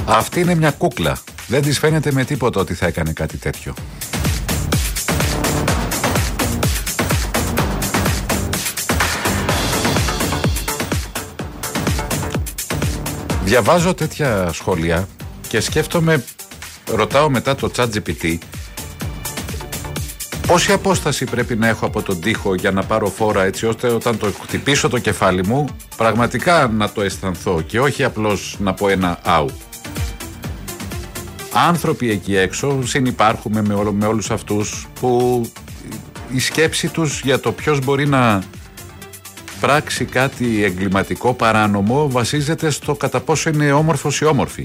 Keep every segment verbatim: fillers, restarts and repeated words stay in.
Αυτή είναι μια κούκλα. Δεν της φαίνεται με τίποτα ότι θα έκανε κάτι τέτοιο. Διαβάζω τέτοια σχόλια και σκέφτομαι, ρωτάω μετά το ChatGPT, πόση απόσταση πρέπει να έχω από τον τοίχο για να πάρω φόρα, έτσι ώστε όταν το χτυπήσω το κεφάλι μου πραγματικά να το αισθανθώ και όχι απλώς να πω ένα άου. Άνθρωποι εκεί έξω συνυπάρχουμε με, όλο, με όλους αυτούς που η σκέψη τους για το ποιος μπορεί να πράξει κάτι εγκληματικό, παράνομο, βασίζεται στο κατά πόσο είναι όμορφος ή όμορφη.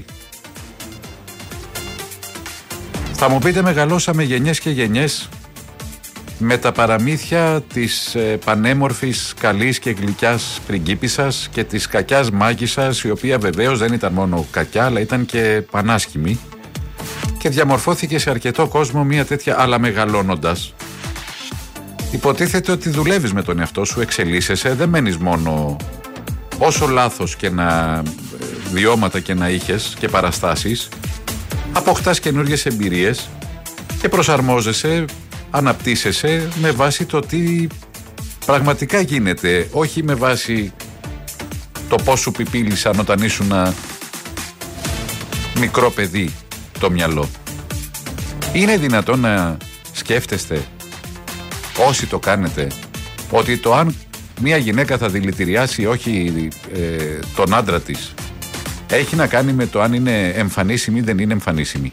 Θα μου πείτε, μεγαλώσαμε γενιές και γενιές με τα παραμύθια της ε, πανέμορφης, καλής και γλυκιάς πριγκίπισσας και της κακιάς μάγισσας, η οποία βεβαίως δεν ήταν μόνο κακιά αλλά ήταν και πανάσχημη, και διαμορφώθηκε σε αρκετό κόσμο μια τέτοια, αλλά μεγαλώνοντας υποτίθεται ότι δουλεύεις με τον εαυτό σου, εξελίσσεσαι, δεν μένεις μόνο, όσο λάθος και να βιώματα και να είχες και παραστάσεις, αποκτάς καινούργιες εμπειρίες και προσαρμόζεσαι, αναπτύσσεσαι με βάση το τι πραγματικά γίνεται, όχι με βάση το πώς σου πιπίλησαν όταν ήσουν μικρό παιδί το μυαλό. Είναι δυνατόν να σκέφτεστε, όσοι το κάνετε, ότι το αν μια γυναίκα θα δηλητηριάσει όχι ε, τον άντρα της έχει να κάνει με το αν είναι εμφανίσιμη ή δεν είναι εμφανίσιμη?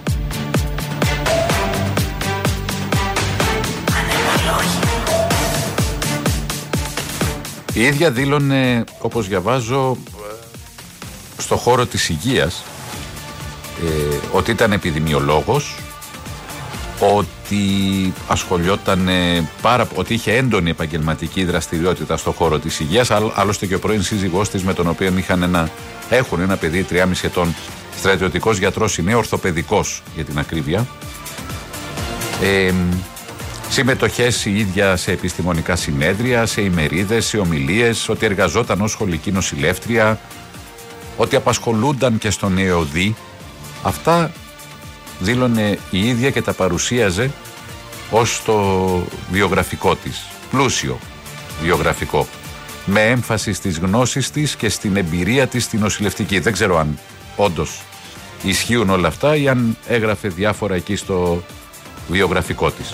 Η ίδια δήλωνε, όπως διαβάζω, στο χώρο της υγείας, ε, ότι ήταν επιδημιολόγος, ότι ασχολιόταν πάρα, ότι είχε έντονη επαγγελματική δραστηριότητα στο χώρο της υγείας, άλλωστε και ο πρώην σύζυγός της, με τον οποίο είχαν ένα, έχουν ένα παιδί τριάμισι ετών, στρατιωτικός γιατρός, είναι ορθοπαιδικός για την ακρίβεια. Ε, συμμετοχές η ίδια σε επιστημονικά συνέδρια, σε ημερίδες, σε ομιλίες, ότι εργαζόταν ως σχολική νοσηλεύτρια, ότι απασχολούνταν και στον ΕΟΔΗ. Αυτά δήλωνε η ίδια και τα παρουσίαζε ως το βιογραφικό της. Πλούσιο βιογραφικό, με έμφαση στις γνώσεις της και στην εμπειρία της στην νοσηλευτική. Δεν ξέρω αν όντως ισχύουν όλα αυτά ή αν έγραφε διάφορα εκεί στο βιογραφικό της.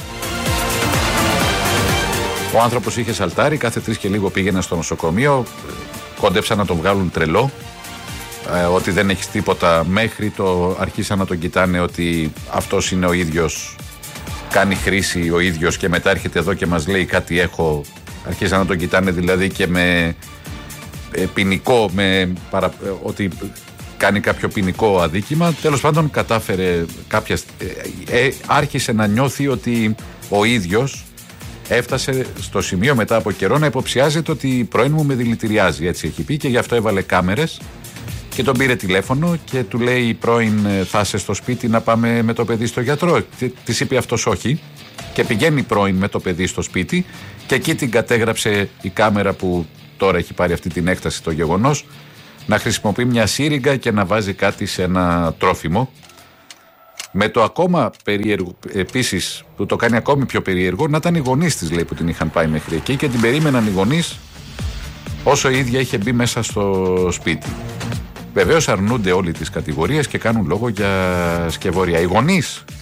Ο άνθρωπος είχε σαλτάρει, κάθε τρεις και λίγο πήγαινε στο νοσοκομείο, κόντεψαν να τον βγάλουν τρελό, ε, ότι δεν έχεις τίποτα, μέχρι το αρχίσαν να τον κοιτάνε ότι αυτός είναι ο ίδιος, κάνει χρήση ο ίδιος, και μετά έρχεται εδώ και μας λέει κάτι έχω. Αρχίσαν να τον κοιτάνε δηλαδή και με ε, ποινικό, με παρα, ε, ότι κάνει κάποιο ποινικό αδίκημα. Τέλος πάντων κατάφερε κάποια, ε, ε, άρχισε να νιώθει ότι ο ίδιος έφτασε στο σημείο μετά από καιρό να υποψιάζεται ότι η πρώην μου με δηλητηριάζει, έτσι έχει πει, και γι' αυτό έβαλε κάμερες και τον πήρε τηλέφωνο και του λέει η πρώην, θα είσαι στο σπίτι να πάμε με το παιδί στο γιατρό? Της είπε αυτός όχι, και πηγαίνει η πρώην με το παιδί στο σπίτι και εκεί την κατέγραψε η κάμερα που τώρα έχει πάρει αυτή την έκταση το γεγονός, να χρησιμοποιεί μια σύριγγα και να βάζει κάτι σε ένα τρόφιμο. Με το ακόμα περίεργο, επίσης, που το κάνει ακόμη πιο περίεργο, να ήταν οι γονείς της, λέει, που την είχαν πάει μέχρι εκεί και την περίμεναν οι γονείς όσο η ίδια είχε μπει μέσα στο σπίτι. Βεβαίως αρνούνται όλοι τις κατηγορίες και κάνουν λόγο για σκευωρία. Οι γονείς